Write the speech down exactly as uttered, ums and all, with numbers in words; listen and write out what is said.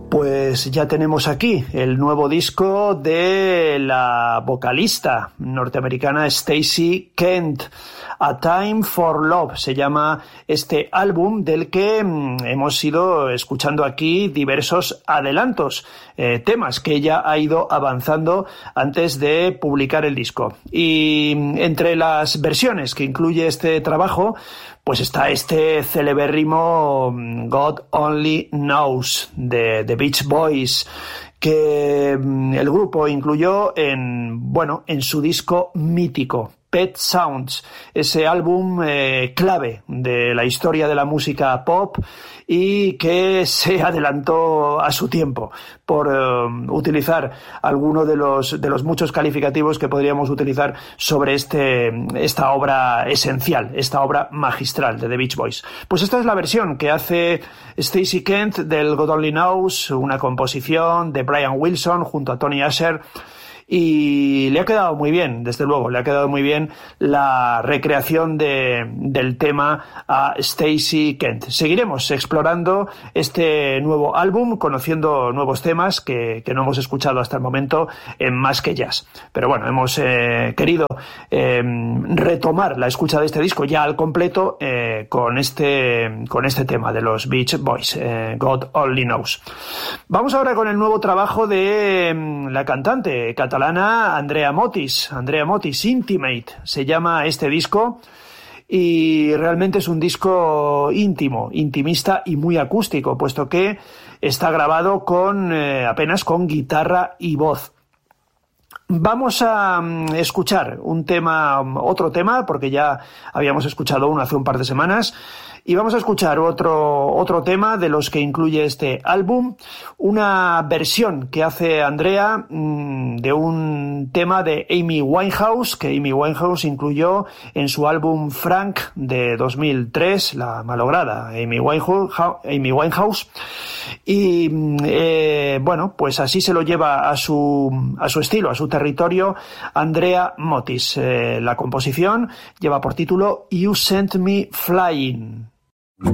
Pues ya tenemos aquí el nuevo disco de la vocalista norteamericana Stacey Kent. A Time for Love se llama este álbum, del que mmm, hemos ido escuchando aquí diversos adelantos, eh, temas que ella ha ido avanzando antes de publicar el disco. Y entre las versiones que incluye este trabajo, pues está este celebérrimo God Only Knows de The Beach Boys, que el grupo incluyó en, bueno, en su disco mítico Pet Sounds, ese álbum eh, clave de la historia de la música pop y que se adelantó a su tiempo por eh, utilizar alguno de los de los muchos calificativos que podríamos utilizar sobre este esta obra esencial, esta obra magistral de The Beach Boys. Pues esta es la versión que hace Stacey Kent del God Only Knows, una composición de Brian Wilson junto a Tony Asher. Y le ha quedado muy bien, desde luego, le ha quedado muy bien la recreación de, del tema a Stacey Kent. Seguiremos explorando este nuevo álbum, conociendo nuevos temas que, que no hemos escuchado hasta el momento en Más que Jazz. Pero bueno, hemos eh, querido eh, retomar la escucha de este disco ya al completo eh, con este con este tema de los Beach Boys, eh, God Only Knows. Vamos ahora con el nuevo trabajo de eh, la cantante catalana Andrea Motis, Andrea Motis, Intimate, se llama este disco, y realmente es un disco íntimo, intimista y muy acústico, puesto que está grabado con eh, apenas con guitarra y voz. Vamos a um, escuchar un tema, otro tema, porque ya habíamos escuchado uno hace un par de semanas, y vamos a escuchar otro, otro tema de los que incluye este álbum, una versión que hace Andrea mmm, de un tema de Amy Winehouse, que Amy Winehouse incluyó en su álbum Frank de dos mil tres, la malograda Amy Winehouse, Amy Winehouse. Y eh, bueno, pues así se lo lleva a su, a su estilo, a su territorio, Andrea Motis. Eh, la composición lleva por título You Sent Me Flying.